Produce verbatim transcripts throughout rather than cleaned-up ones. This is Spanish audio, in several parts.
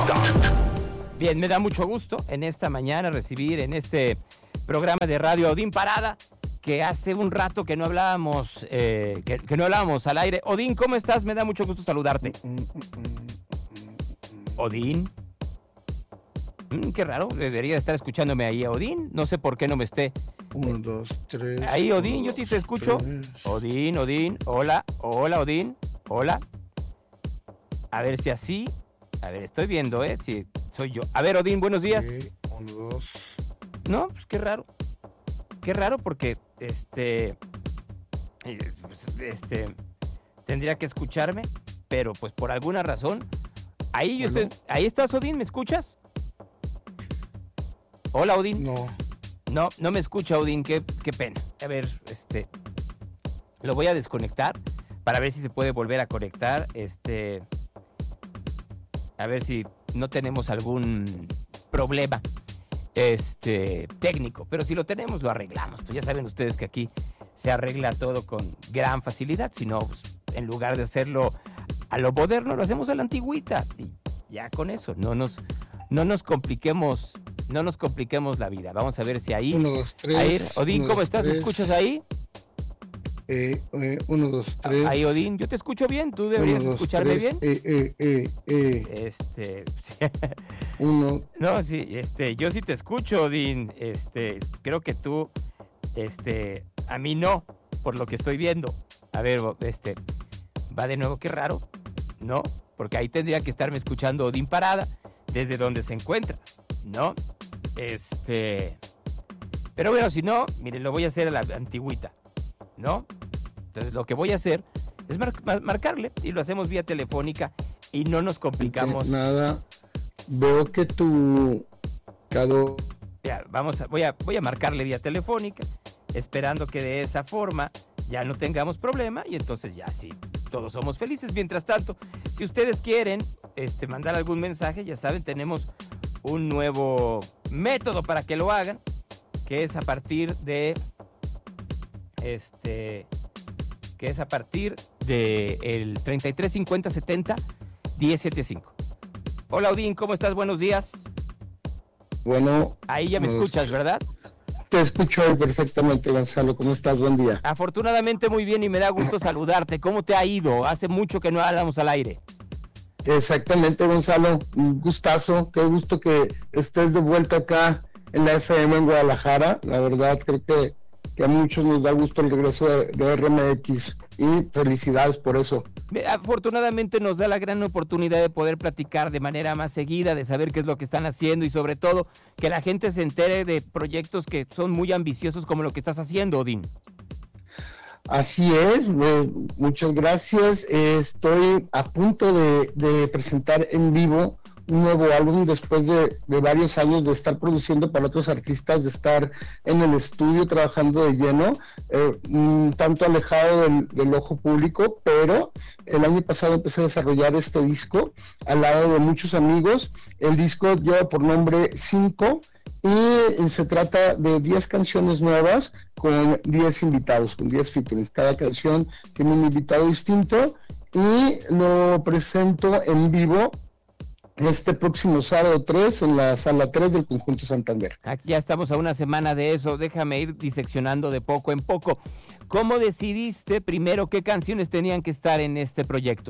Bien, me da mucho gusto en esta mañana recibir en este programa de radio a Odín Parada, que hace un rato que no hablábamos, eh, que, que no hablábamos al aire. Odín, ¿cómo estás? Me da mucho gusto saludarte. Odín. Mm, qué raro, debería estar escuchándome ahí a Odín. No sé por qué no me esté. Uno, dos, tres. Ahí, Odín, yo sí te escucho. Tres. Odín, Odín, hola, hola, Odín, hola. A ver si así. A ver, estoy viendo, ¿eh? Si soy yo. A ver, Odín, buenos días. Okay, uno, dos. No, pues qué raro. Qué raro porque, este, este, tendría que escucharme, pero pues por alguna razón, ahí yo Bueno. estoy, ahí estás, Odín, ¿me escuchas? Hola, Odín. No. No, no me escucha, Odín, qué, qué pena. A ver, este, lo voy a desconectar para ver si se puede volver a conectar, este, a ver si no tenemos algún problema. Este, técnico, pero si lo tenemos lo arreglamos, pues ya saben ustedes que aquí se arregla todo con gran facilidad, si no, pues, en lugar de hacerlo a lo moderno, lo hacemos a la antigüita, y ya con eso, no nos, no nos compliquemos, no nos compliquemos la vida. Vamos a ver si ahí, Uno, dos, tres. ahí, Odín, uno, ¿cómo dos, estás? ¿Me tres. escuchas ahí? Eh, eh, uno, dos, tres. Ahí, Odín, yo te escucho bien, tú deberías Uno, dos, escucharme tres. bien. Eh, eh, eh, eh. Este, Uno. no, sí, este, yo sí te escucho, Odín, este, creo que tú, este, a mí no, por lo que estoy viendo. A ver, este, va de nuevo, qué raro, ¿no? Porque ahí tendría que estarme escuchando Odín Parada, desde donde se encuentra, ¿no? Este, pero bueno, si no, mire, lo voy a hacer a la antigüita, ¿no? Entonces lo que voy a hacer es mar- mar- marcarle y lo hacemos vía telefónica y no nos complicamos. Nada. Veo que tu cado. Ya, vamos a, voy a, voy a marcarle vía telefónica, esperando que de esa forma ya no tengamos problema y entonces ya sí, todos somos felices. Mientras tanto, si ustedes quieren este, mandar algún mensaje, ya saben, tenemos un nuevo método para que lo hagan, que es a partir de este, que es a partir de el treinta y tres cincuenta setenta diez setenta y cinco. Hola, Odín, ¿cómo estás? Buenos días. Bueno. Ahí ya me nos- escuchas, ¿verdad? Te escucho perfectamente, Gonzalo. ¿Cómo estás? Buen día. Afortunadamente muy bien y me da gusto saludarte. ¿Cómo te ha ido? Hace mucho que no hablamos al aire. Exactamente, Gonzalo. Un gustazo. Qué gusto que estés de vuelta acá en la F M en Guadalajara. La verdad, creo que, que a muchos nos da gusto el regreso de, de R M X y felicidades por eso. Afortunadamente nos da la gran oportunidad de poder platicar de manera más seguida, de saber qué es lo que están haciendo y sobre todo que la gente se entere de proyectos que son muy ambiciosos como lo que estás haciendo, Odín. Así es, eh, muchas gracias. Eh, estoy a punto de, de presentar en vivo un nuevo álbum después de, de varios años de estar produciendo para otros artistas, de estar en el estudio trabajando de lleno, eh, un tanto alejado del, del ojo público, pero el año pasado empecé a desarrollar este disco al lado de muchos amigos. El disco lleva por nombre cinco y se trata de diez canciones nuevas con diez invitados, con diez featurings. Cada canción tiene un invitado distinto y lo presento en vivo este próximo sábado tres en la sala tres del Conjunto Santander. Aquí ya estamos a una semana de eso, déjame ir diseccionando de poco en poco. ¿Cómo decidiste primero qué canciones tenían que estar en este proyecto?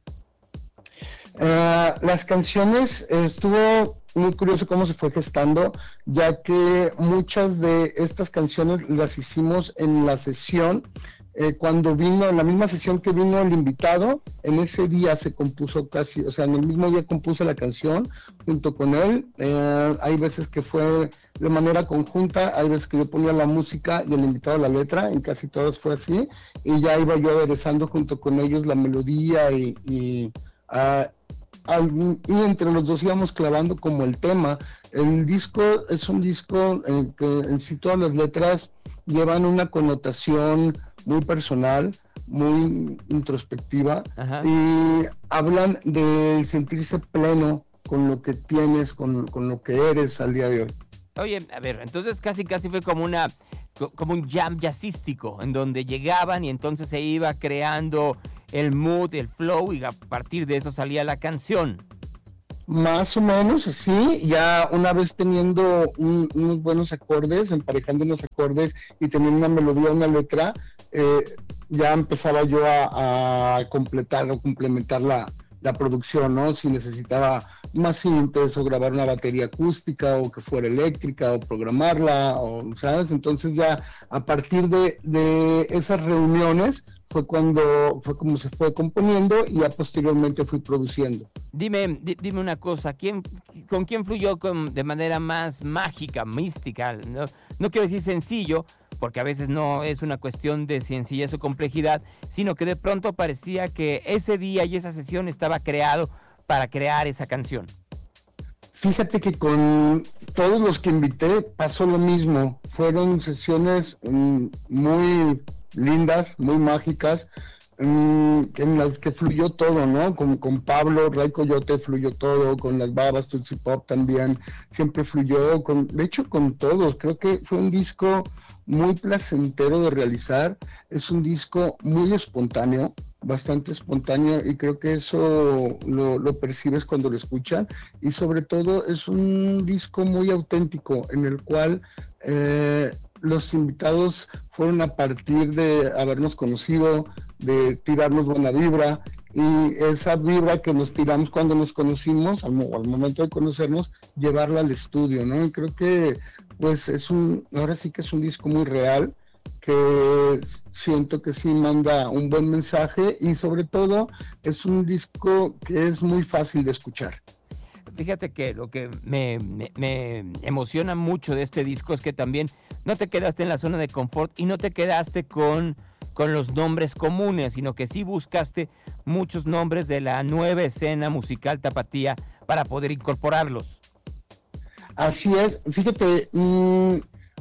Uh, las canciones, eh, estuvo muy curioso cómo se fue gestando, ya que muchas de estas canciones las hicimos en la sesión. Eh, cuando vino, en la misma sesión que vino el invitado, en ese día se compuso casi, o sea, en el mismo día compuse la canción junto con él. Eh, hay veces que fue de manera conjunta, hay veces que yo ponía la música y el invitado la letra, en casi todos fue así, y ya iba yo aderezando junto con ellos la melodía y, y, uh, al, y entre los dos íbamos clavando como el tema. El disco es un disco en que en sí todas las letras llevan una connotación muy personal, muy introspectiva. Ajá. Y hablan de sentirse pleno con lo que tienes, con, con lo que eres al día de hoy. Oye, a ver, entonces casi casi fue como una como un jam jazzístico, en donde llegaban y entonces se iba creando el mood, el flow, y a partir de eso salía la canción. Más o menos así, ya una vez teniendo un, unos buenos acordes, emparejando unos acordes y teniendo una melodía, una letra, eh, ya empezaba yo a, a completar o complementar la, la producción, ¿no? Si necesitaba más sintes o grabar una batería acústica o que fuera eléctrica o programarla, o, ¿sabes? Entonces ya a partir de, de esas reuniones fue cuando fue como se fue componiendo y ya posteriormente fui produciendo. Dime, di, dime una cosa, ¿quién, ¿con quién fluyó con, de manera más mágica, mística? No, no quiero decir sencillo, porque a veces no es una cuestión de sencillez o complejidad, sino que de pronto parecía que ese día y esa sesión estaba creado para crear esa canción. Fíjate que con todos los que invité pasó lo mismo. Fueron sesiones mmm, muy lindas, muy mágicas, mmm, en las que fluyó todo, ¿no? Con, con Pablo, Ray Coyote fluyó todo, con las Babas, Tutsi Pop también, siempre fluyó, con, de hecho con todos. Creo que fue un disco muy placentero de realizar, es un disco muy espontáneo, bastante espontáneo, y creo que eso lo, lo percibes cuando lo escuchan, y sobre todo es un disco muy auténtico en el cual eh, los invitados fueron a partir de habernos conocido, de tirarnos buena vibra, y esa vibra que nos tiramos cuando nos conocimos, al, al momento de conocernos, llevarla al estudio, ¿no? Y creo que pues es un, ahora sí que es un disco muy real, que siento que sí manda un buen mensaje, y sobre todo es un disco que es muy fácil de escuchar. Fíjate que lo que me, me, me emociona mucho de este disco es que también no te quedaste en la zona de confort y no te quedaste con, con los nombres comunes, sino que sí buscaste muchos nombres de la nueva escena musical tapatía para poder incorporarlos. Así es, fíjate, mmm,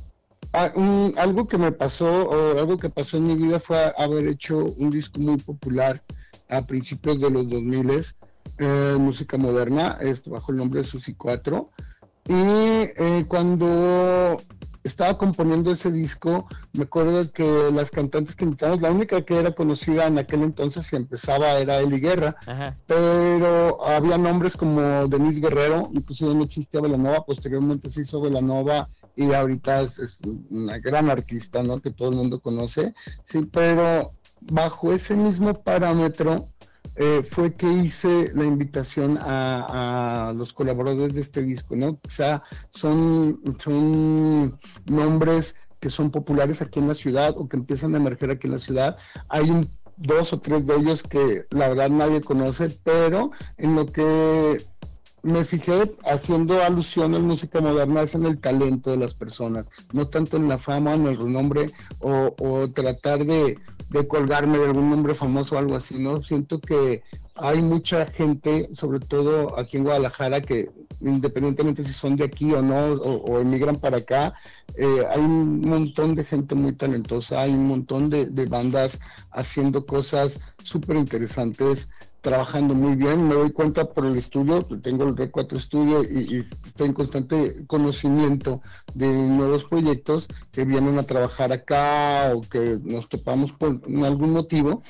a, um, algo que me pasó, o algo que pasó en mi vida fue haber hecho un disco muy popular a principios de los dos mil, eh, música moderna, esto bajo el nombre de Susi cuatro, y eh, cuando estaba componiendo ese disco, me acuerdo que las cantantes que invitamos, la única que era conocida en aquel entonces y empezaba era Eli Guerra. Ajá. Pero había nombres como Denise Guerrero, inclusive no existía Belanova, posteriormente se hizo Belanova y ahorita es, es una gran artista, ¿no? Que todo el mundo conoce, sí, pero bajo ese mismo parámetro Eh, fue que hice la invitación a, a los colaboradores de este disco, ¿no? O sea, son, son nombres que son populares aquí en la ciudad o que empiezan a emerger aquí en la ciudad. Hay un, dos o tres de ellos que la verdad nadie conoce, pero en lo que me fijé haciendo alusión a la música moderna es en el talento de las personas, no tanto en la fama, en el renombre o, o tratar de de colgarme de algún nombre famoso o algo así, ¿no? Siento que hay mucha gente, sobre todo aquí en Guadalajara, que independientemente si son de aquí o no, o, o emigran para acá, eh, hay un montón de gente muy talentosa, hay un montón de, de bandas haciendo cosas súper interesantes, trabajando muy bien. Me doy cuenta por el estudio, tengo el R cuatro Studio y, y estoy en constante conocimiento de nuevos proyectos que vienen a trabajar acá o que nos topamos por algún motivo,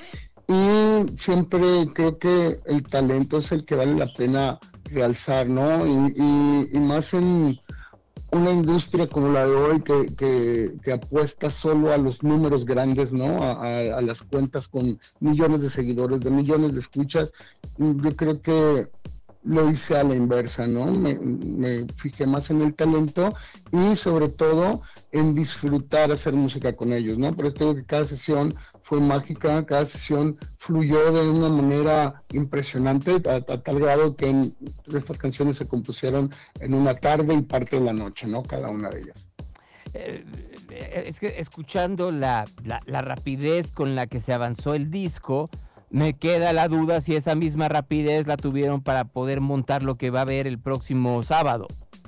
y siempre creo que el talento es el que vale la pena realzar, ¿no? Y, y, y más en una industria como la de hoy que, que, que apuesta solo a los números grandes, ¿no? A, a, a las cuentas con millones de seguidores, de millones de escuchas. Yo creo que lo hice a la inversa, ¿no? Me, me fijé más en el talento y sobre todo en disfrutar hacer música con ellos, ¿no? Por eso digo que cada sesión fue mágica, cada sesión fluyó de una manera impresionante, a, a tal grado que en, estas canciones se compusieron en una tarde y parte de la noche, ¿no? Cada una de ellas. Eh, es que escuchando la, la, la rapidez con la que se avanzó el disco, me queda la duda si esa misma rapidez la tuvieron para poder montar lo que va a haber el próximo sábado.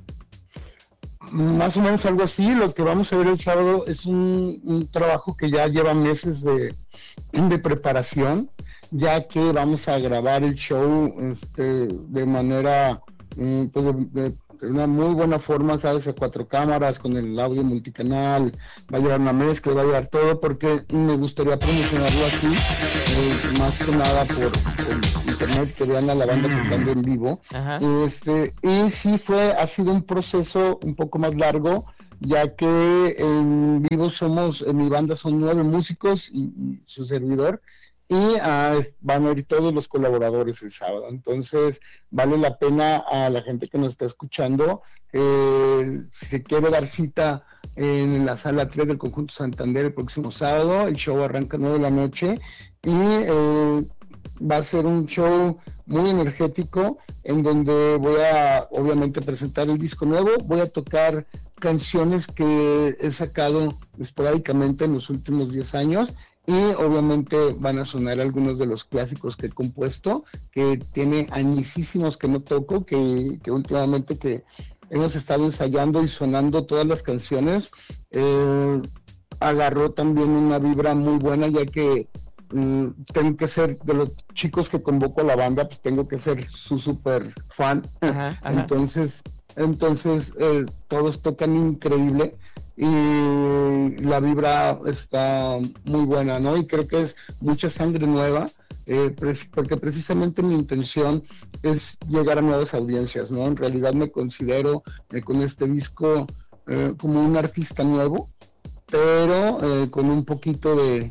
Más o menos algo así. Lo que vamos a ver el sábado es un, un trabajo que ya lleva meses de, de preparación, ya que vamos a grabar el show este, de manera, pues, de, de, una muy buena forma, ¿sabes? A cuatro cámaras, con el audio multicanal, va a llevar una mezcla, va a llevar todo, porque me gustaría promocionarlo así, eh, más que nada por, por internet, que vean a la banda tocando en vivo. Ajá. Este, y sí fue, ha sido un proceso un poco más largo, ya que en vivo somos, en mi banda son nueve músicos y, y su servidor, y ah, van a ir todos los colaboradores el sábado. Entonces vale la pena a la gente que nos está escuchando, eh, que quiere dar cita en la sala tres del Conjunto Santander el próximo sábado. El show arranca a nueve de la noche y eh, va a ser un show muy energético, en donde voy a obviamente presentar el disco nuevo, voy a tocar canciones que he sacado esporádicamente en los últimos diez años, y obviamente van a sonar algunos de los clásicos que he compuesto, que tiene añísimos que no toco, que, que últimamente que hemos estado ensayando y sonando todas las canciones, eh, agarró también una vibra muy buena, ya que mm, tengo que ser, de los chicos que convoco a la banda, pues tengo que ser su súper fan. Ajá, ajá. Entonces, entonces eh, todos tocan increíble, y la vibra está muy buena, ¿no? Y creo que es mucha sangre nueva, eh, pre- porque precisamente mi intención es llegar a nuevas audiencias, ¿no? En realidad me considero eh, con este disco eh, como un artista nuevo, pero eh, con un poquito de,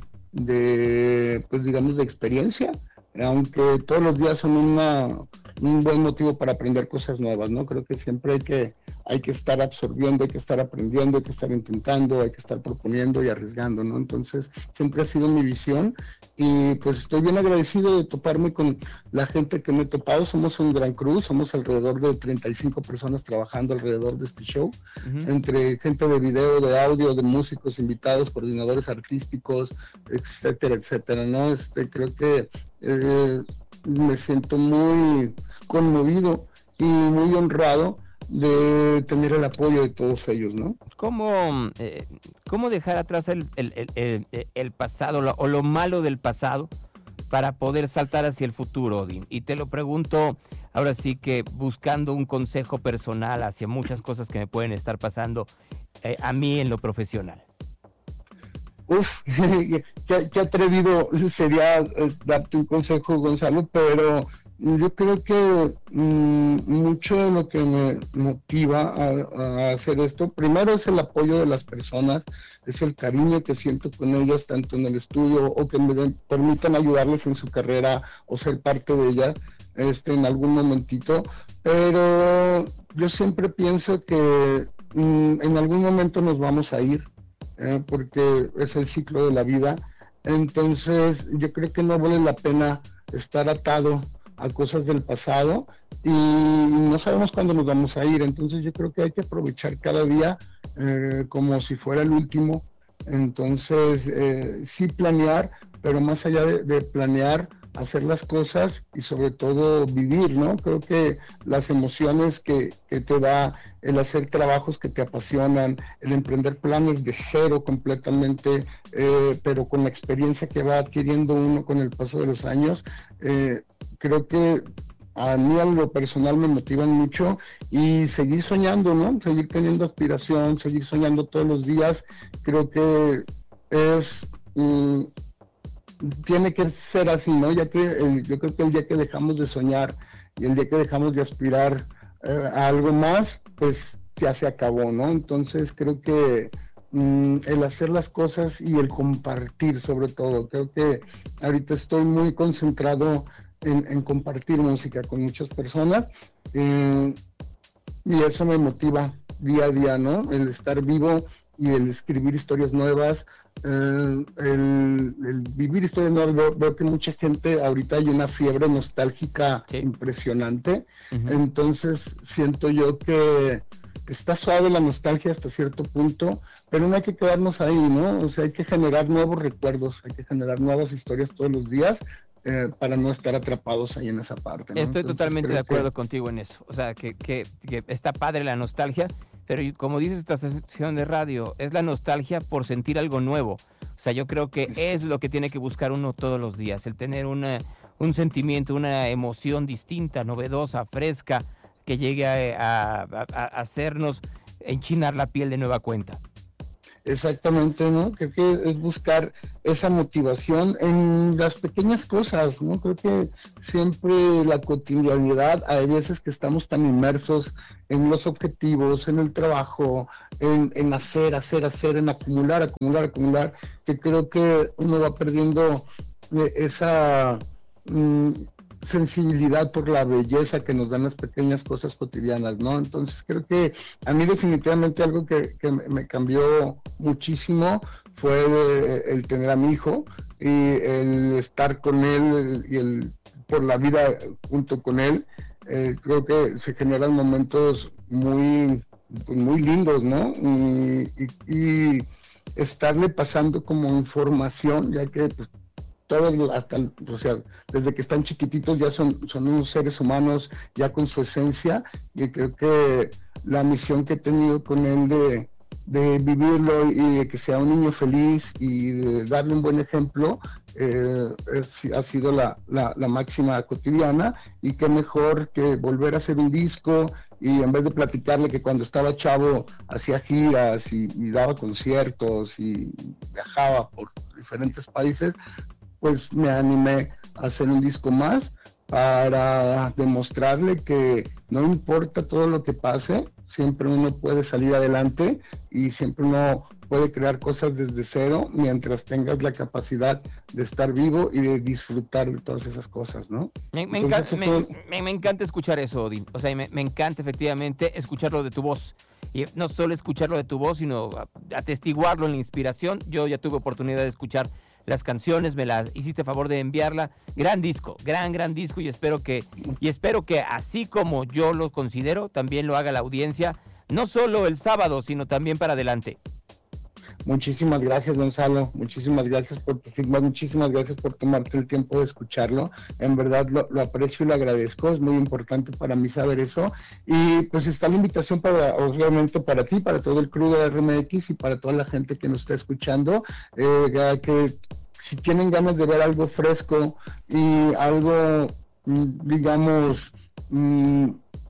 de, pues digamos, de experiencia, aunque todos los días son una, un buen motivo para aprender cosas nuevas, ¿no? Creo que siempre hay que, hay que estar absorbiendo, hay que estar aprendiendo, hay que estar intentando, hay que estar proponiendo y arriesgando, ¿no? Entonces, siempre ha sido mi visión, y pues estoy bien agradecido de toparme con la gente que me he topado. Somos un gran crew, somos alrededor de treinta y cinco personas trabajando alrededor de este show, Uh-huh. entre gente de video, de audio, de músicos, invitados, coordinadores artísticos, etcétera, etcétera, ¿no? Este, creo que eh, me siento muy conmovido y muy honrado de tener el apoyo de todos ellos, ¿no? ¿Cómo, eh, cómo dejar atrás el, el, el, el, el pasado lo, o lo malo del pasado para poder saltar hacia el futuro, Odín? Y te lo pregunto ahora sí que buscando un consejo personal hacia muchas cosas que me pueden estar pasando eh, a mí en lo profesional. Uf, qué, qué atrevido sería eh, darte un consejo, Gonzalo, pero yo creo que mmm, mucho de lo que me motiva a, a hacer esto, primero es el apoyo de las personas, es el cariño que siento con ellas, tanto en el estudio o que me den, permitan ayudarles en su carrera o ser parte de ella este, en algún momentito, pero yo siempre pienso que mmm, en algún momento nos vamos a ir, eh, porque es el ciclo de la vida. Entonces yo creo que no vale la pena estar atado a cosas del pasado, y no sabemos cuándo nos vamos a ir. Entonces yo creo que hay que aprovechar cada día eh, como si fuera el último. Entonces eh, sí planear, pero más allá de, de planear, hacer las cosas y sobre todo vivir, ¿no? Creo que las emociones que, que te da el hacer trabajos que te apasionan, el emprender planes de cero completamente, eh, pero con la experiencia que va adquiriendo uno con el paso de los años, eh, creo que a mí a lo personal me motivan mucho, y seguir soñando, ¿no? Seguir teniendo aspiración, seguir soñando todos los días. Creo que es... Mm, tiene que ser así, ¿no? Ya que el, yo creo que el día que dejamos de soñar y el día que dejamos de aspirar eh, a algo más, pues ya se acabó, ¿no? Entonces creo que mmm, el hacer las cosas y el compartir, sobre todo, creo que ahorita estoy muy concentrado en, en compartir música con muchas personas, eh, y eso me motiva día a día, ¿no? El estar vivo y el escribir historias nuevas, eh, el, el vivir historias nuevas. Veo, veo que mucha gente ahorita hay una fiebre nostálgica sí. impresionante, uh-huh. Entonces siento yo que está suave la nostalgia hasta cierto punto, pero no hay que quedarnos ahí, ¿no? O sea, hay que generar nuevos recuerdos, hay que generar nuevas historias todos los días, Eh, para no estar atrapados ahí en esa parte, ¿no? Estoy Entonces, totalmente de acuerdo que... contigo en eso. O sea, que, que, que está padre la nostalgia, pero como dices esta sección de radio, es la nostalgia por sentir algo nuevo. O sea, yo creo que es lo que tiene que buscar uno todos los días, el tener una, un sentimiento, una emoción distinta, novedosa, fresca, que llegue a, a, a, a hacernos enchinar la piel de nueva cuenta. Exactamente, ¿no? Creo que es buscar esa motivación en las pequeñas cosas, ¿no? Creo que siempre la cotidianidad, hay veces que estamos tan inmersos en los objetivos, en el trabajo, en, en hacer, hacer, hacer, en acumular, acumular, acumular, que creo que uno va perdiendo esa mmm, sensibilidad por la belleza que nos dan las pequeñas cosas cotidianas, ¿no? Entonces creo que a mí definitivamente algo que, que me cambió muchísimo fue el tener a mi hijo y el estar con él y el por la vida junto con él. Eh, creo que se generan momentos muy, muy lindos, ¿no? Y, y, y estarle pasando como información, ya que pues, todos, hasta, o sea, desde que están chiquititos ya son, son unos seres humanos ya con su esencia, y creo que la misión que he tenido con él de, de vivirlo y de que sea un niño feliz y de darle un buen ejemplo eh, es, ha sido la, la, la máxima cotidiana, y qué mejor que volver a hacer un disco y en vez de platicarle que cuando estaba chavo hacía giras y, y daba conciertos y viajaba por diferentes países, pues me animé a hacer un disco más para demostrarle que no importa todo lo que pase, siempre uno puede salir adelante y siempre uno puede crear cosas desde cero mientras tengas la capacidad de estar vivo y de disfrutar de todas esas cosas, ¿no? Me, me, encanta, me, me, me encanta escuchar eso, Odín. O sea, me, me encanta efectivamente escucharlo de tu voz. Y no solo escucharlo de tu voz, sino atestiguarlo en la inspiración. Yo ya tuve oportunidad de escuchar las canciones, me las hiciste favor de enviarla. Gran disco, gran, gran disco, y espero que, y espero que así como yo lo considero, también lo haga la audiencia, no solo el sábado, sino también para adelante. Muchísimas gracias, Gonzalo, muchísimas gracias por tu feedback, muchísimas gracias por tomarte el tiempo de escucharlo, en verdad lo, lo aprecio y lo agradezco, es muy importante para mí saber eso, y pues está la invitación para, obviamente para ti, para todo el crew de R M X y para toda la gente que nos está escuchando, eh, que si tienen ganas de ver algo fresco y algo, digamos, mmm,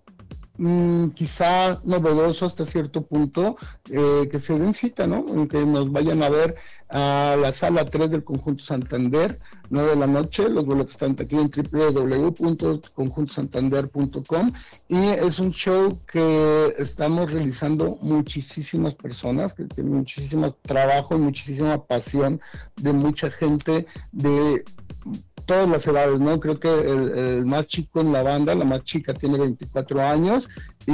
Mm, quizá novedoso hasta cierto punto, eh, que se den cita, ¿no? Que nos vayan a ver a la sala tres del Conjunto Santander, nueve de la noche, los boletos están aquí en doble u doble u doble u punto conjunto santander punto com, y es un show que estamos realizando muchísimas personas, que tienen muchísimo trabajo y muchísima pasión de mucha gente de todas las edades, ¿no? Creo que el, el más chico en la banda, la más chica, tiene veinticuatro años,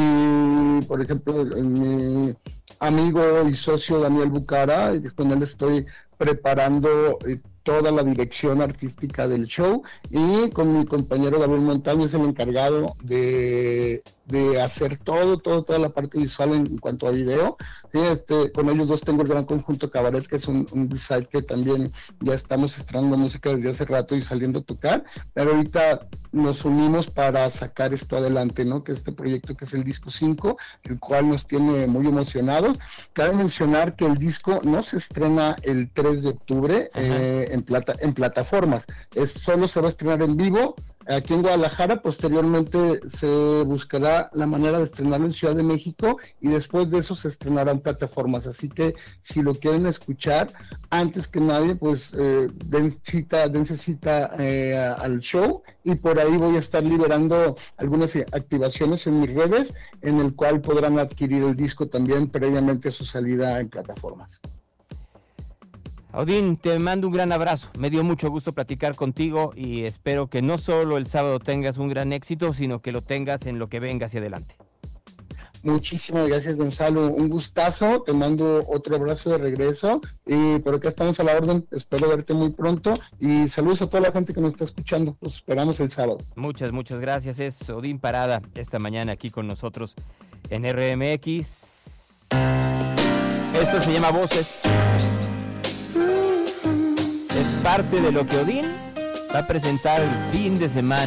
y por ejemplo mi amigo y socio Daniel Bucara, con él estoy preparando toda la dirección artística del show, y con mi compañero Gabriel Montaño es el encargado de, de hacer todo, todo, toda la parte visual en, en cuanto a video. Sí, este, con ellos dos tengo el Gran Conjunto Cabaret, que es un, un B-side que también ya estamos estrenando música desde hace rato y saliendo a tocar, pero ahorita nos unimos para sacar esto adelante, ¿no? Que este proyecto que es el disco cinco, el cual nos tiene muy emocionados. Cabe mencionar que el disco no se estrena el tres de octubre eh, en, plata, en plataformas, es, solo se va a estrenar en vivo aquí en Guadalajara. Posteriormente se buscará la manera de estrenarlo en Ciudad de México, y después de eso se estrenarán plataformas, así que si lo quieren escuchar, antes que nadie, pues eh, den cita, dense cita eh, al show, y por ahí voy a estar liberando algunas activaciones en mis redes, en el cual podrán adquirir el disco también previamente a su salida en plataformas. Odín, te mando un gran abrazo, me dio mucho gusto platicar contigo, y espero que no solo el sábado tengas un gran éxito, sino que lo tengas en lo que venga hacia adelante. Muchísimas gracias, Gonzalo, un gustazo, te mando otro abrazo de regreso, y por acá estamos a la orden, espero verte muy pronto, y saludos a toda la gente que nos está escuchando, los esperamos el sábado. Muchas, muchas gracias, es Odín Parada esta mañana aquí con nosotros en R M X. Esto se llama Voces. Es parte de lo que Odín va a presentar el fin de semana.